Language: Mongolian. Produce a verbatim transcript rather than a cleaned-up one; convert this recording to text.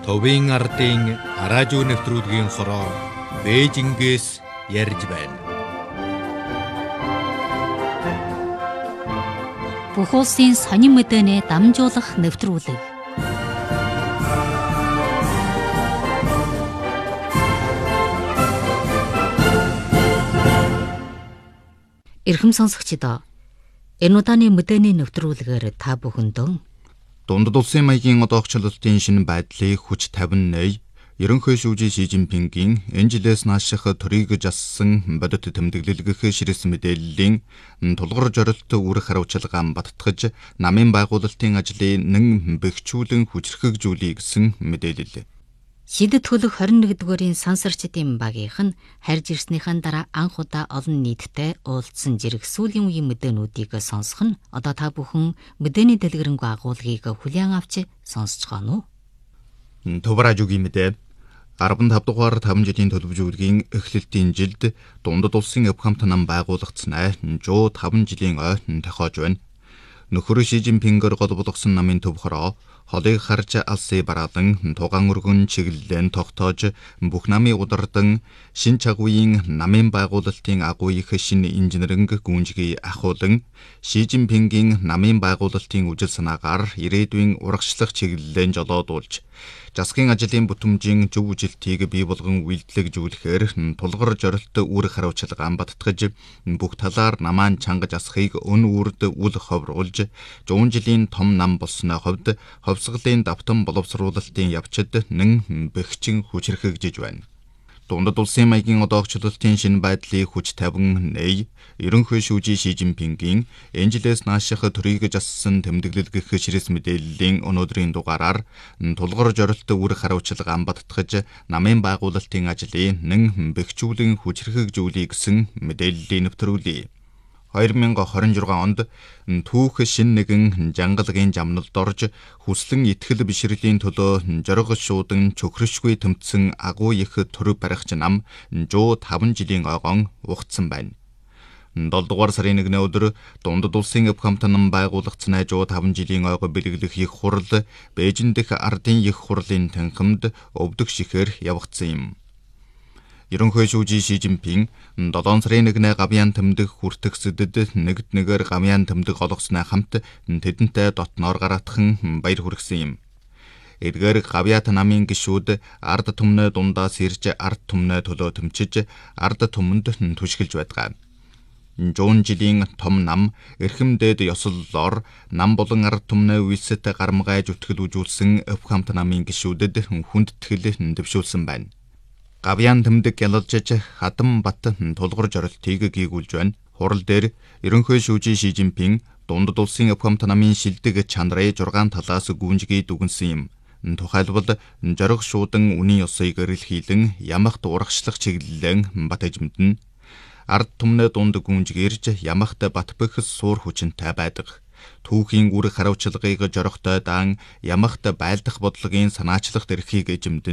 Товын ардын радио нэвтрүүлгийн хороо Бээжингээс ярьж байна. Бүх улсын сонин мэдээний дамжуулах нэвтрүүлэг. Эрхэм сонсогчдоо, энэ удааны мэдээний нэвтрүүлгээр та бүхэндээ Дундад улсын маягийн одоогчлолтын шинэ байдлыг хүч тавина, ерөнхий шүүжий Ши Жинпингийн энэ жилээс нааших төрийг жассан бодит тэмдэглэлгэх ширээс мэдээллийн тулгуур зорилт үр хариуцлагаан баттгаж намын байгуулалтын ажлыг нэн бэхжүүлэн хүчрхэгжүүлэе гэсэн мэдээлэл. Шидэд хөлөх хорин нэгдүгээрийн сансарчдын багийнх нь харж ирснийхэн дараа анх удаа олон нийттэй уулзсан зэрэг сүүлийн үеийн мэдээнүүдийг сонсох нь одоо та бүхэн мэдээний дэлгэрэнгүй агуулгыг хүлээн авч сонсож байна уу? Товражуугийн мэдээ арвантав дугаар таван жилийн төлөвлөгөөгийн эхлэлтийн жилд дундад улсын өв хамт нам байгуулагдсанаа жоо таван жилийн ойн тохиож байна. Нөхөр Ши Жинпингээр гол болгосон намын төв хороо холыг харж алсын бараалан тугаан өргөн чиглэлэн тогтоож бүх намын удардан шин чагуйн намын байгуулалтын агуу их шинэ инженеринг гүнжгий ахуулан Ши Жинпингийн намын байгуулалтын үжил санаагаар ирээдүйн урагшлах чиглэлэн жолоодуулж засгийн ажлын бүтэмжийн зөв үжилтийг бий болгон үйлдэлжүүлэхээр тулгуур зорилт үр хариуцлагаан баттгаж бүх талаар намаан чангаж асахыг өн үрд үл ховруулж зуун жилийн том нам болсны хувьд ховсголын давтан боловсруулалтын явцад нэн бэхжин хүчрхэгжиж байна. Дундад улсын маягийн одоогчлолтын шинэ байдлыг хүч тавин нэй, ерөнхий шүүжий Ши Жинпингийн энэ жилээс нааших төрийг жассан тэмдэглэлгэх ширээс мэдээллийн өнөөдрийн дугаараар тулгуур зорилт үр хариуцлагаан баттгаж намын байгуулалтын ажлыг нэн бэхжүүлэн хүчрхэгжүүлэе гэсэн мэдээллийн нэвтрүүлье. хоёр мянга хорин жургаан онд түүх шин нэгэн жангалагын жамналд орж хүслэн итгэл бишрэлийн төлөө жорго шуудан чөхрөшгүй тэмцсэн агуу их төр баригч нам жоо таван жилийн ойгон угтсан байна. долоо дугаар сарын нэгний өдөр дундад улсын өв хамт нам байгуулагдсанаа жоо таван жилийн ойгоо бэлэглэх их хурал Бээжин дэх ардын их хурлын танхимд өвдөг шихээр явагдсан юм. Ерөнхий шүүжий Ши Жинпин долоо сарын нэгнээ гавьяан тэмдэг хүртэгсэдэд нэгд нэгээр гавьяан тэмдэг олгосноо хамт тэдэнтэй дотноор гараатхан баяр хүргэсэн юм. Эдгээр гавьяат намын гишүүд ард түмнээ дундаас ирж ард түмнээ төлөө тэмчиж ард түмэнд түшгэлж байдаг. Жуун жилийн том нам эрхэмдээд ёслолоор нам болон ард түмнээ үйлсэт гармгай зүтгэл үзүүлсэн өв хамт намын гишүүдэд хүндэтгэл дэвшүүлсэн байна. Гавьяан тэмдэг ялалжж хадам бат тулгуур зорилтыг гүйгүүлж байна. Хурал дээр ерөнхий шүүжий Ши Жинпин дундад улсын өв хамт намын шилдэг чанарыг зургаан талаас гүнжгий дүгнсэн юм. Тухайлбал жорго шуудан үнийн ёсыг эрэлхийлэн ямагт урагшлах чиглэлэн бат эжмэдэн ард түмнээ дунд гүнжгийрж ямагт бат бөхс суур хүчинтэй байдаг. Түүхийн үр хариуцлагыг жорготой даан ямагт байлдах бодлогын санаачлах эрхийг эжмэдэн